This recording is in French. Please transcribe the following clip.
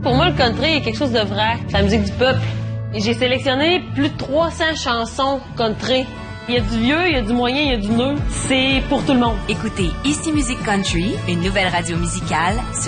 Pour moi, le country est quelque chose de vrai. C'est la musique du peuple. Et j'ai sélectionné plus de 300 chansons country. Il y a du vieux, il y a du moyen, il y a du neuf. C'est pour tout le monde. Écoutez Ici Musique Country, une nouvelle radio musicale